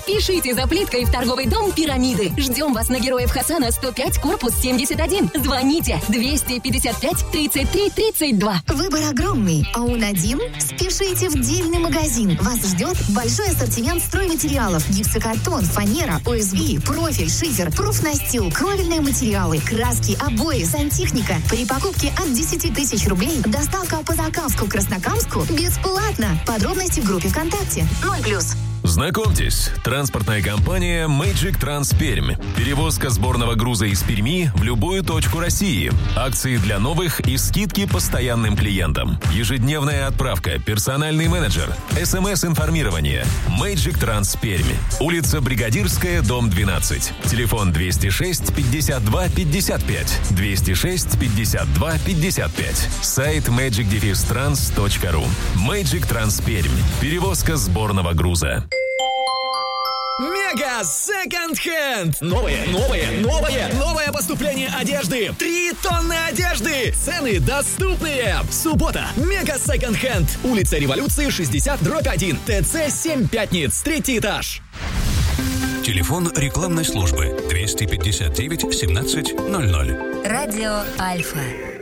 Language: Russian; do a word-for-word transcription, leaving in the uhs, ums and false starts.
Пишите за плиткой в торговый дом «Пирамиды». Ждем вас на Героев Хасана, сто пять, корпус семьдесят один. Звоните двести пятьдесят пять тридцать три тридцать два. Выбор огромный, а он один? Спешите в дельный магазин. Вас ждет большой ассортимент стройматериалов: гипсокартон, фанера, о эс би, профиль, шифер, профнастил, кровельные материалы, краски, обои, сантехника. При покупке от десяти тысяч рублей доставка по Закамску, Краснокамску бесплатно. Подробности в группе ВКонтакте. ноль плюс. Знакомьтесь, транспортная компания Magic Trans Пермь. Перевозка сборного груза из Перми в любую точку России. Акции для новых и скидки постоянным клиентам. Ежедневная отправка, персональный менеджер, эс эм эс-информирование. Magic Trans Пермь. Улица Бригадирская, дом двенадцать. Телефон двести шесть пятьдесят два пятьдесят пять. двести шесть пятьдесят два пятьдесят пять. Сайт magic trans точка ру. Magic Trans Пермь. Перевозка сборного груза. Мега Second Hand! Новое, новое, новое, новое поступление одежды! Три тонны одежды! Цены доступные! Суббота! Мега Second Hand! Улица Революции, шестьдесят, дробь один. ТЦ семь Пятниц, третий этаж. Телефон рекламной службы двести пятьдесят девять семнадцать ноль ноль. Радио Альфа.